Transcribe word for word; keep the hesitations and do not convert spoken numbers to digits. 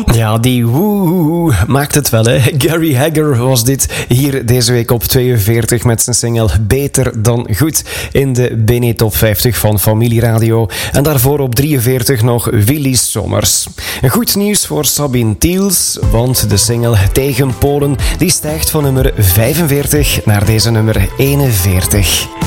Ja, die woehoe maakt het wel, hè. Gary Hagger was dit hier deze week op tweeënveertig met zijn single Beter dan Goed in de B N E Top vijftig van Familieradio. En daarvoor op drieënveertig nog Willy Sommers. Goed nieuws voor Sabine Tiels, want de single Tegen Polen die stijgt van nummer vijfenveertig naar deze nummer eenenveertig.